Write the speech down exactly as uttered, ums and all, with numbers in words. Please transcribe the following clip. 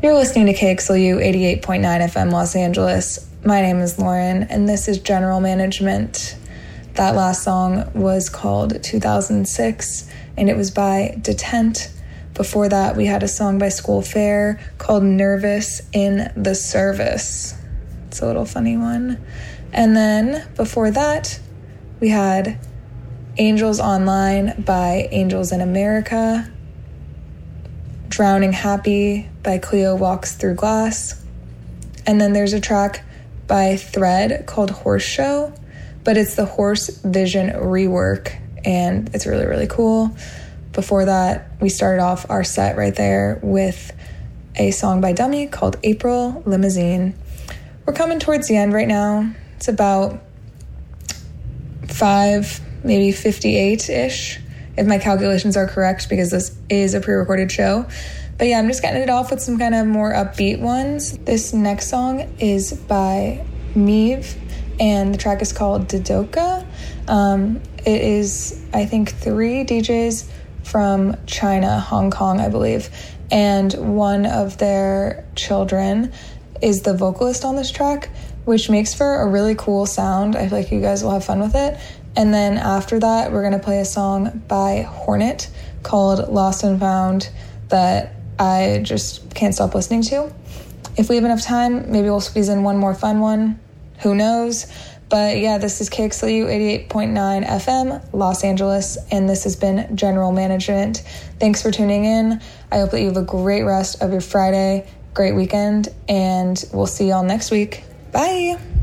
You're listening to K X L U eighty-eight point nine F M Los Angeles. My name is Lauren, and this is General Management. That last song was called two thousand six, and it was by Detent. Before that, we had a song by School Fair called Nervous in the Service. It's a little funny one. And then before that, we had Angels Online by Angels in America. Drowning Happy by Cleo Walks Through Glass. And then there's a track by Thread called Horse Show, but it's the Horse Vision rework, and it's really, really cool. Before that, we started off our set right there with a song by Dummy called April Limousine. We're coming towards the end right now. It's about five, maybe fifty-eight-ish, if my calculations are correct, because this is a pre-recorded show. But yeah, I'm just getting it off with some kind of more upbeat ones. This next song is by Meave, and the track is called Didoka. Um, it is, I think, three D Js from China, Hong Kong, I believe, and one of their children is the vocalist on this track, which makes for a really cool sound. I feel like you guys will have fun with it. And then after that, we're going to play a song by Hornet called Lost and Found that I just can't stop listening to. If we have enough time, maybe we'll squeeze in one more fun one. Who knows? But yeah, this is K X L U eighty-eight point nine F M, Los Angeles, and this has been General Management. Thanks for tuning in. I hope that you have a great rest of your Friday, great weekend, and we'll see y'all next week. Bye!